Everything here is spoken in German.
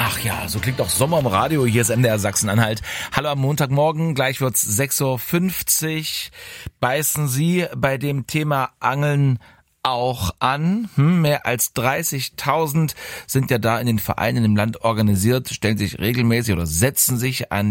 Ach ja, so klingt auch Sommer im Radio. Hier ist MDR Sachsen-Anhalt. Hallo am Montagmorgen, gleich wird's 6:50 Uhr. Beißen Sie bei dem Thema Angeln auch an? Mehr als 30.000 sind ja da in den Vereinen im Land organisiert, stellen sich regelmäßig oder setzen sich an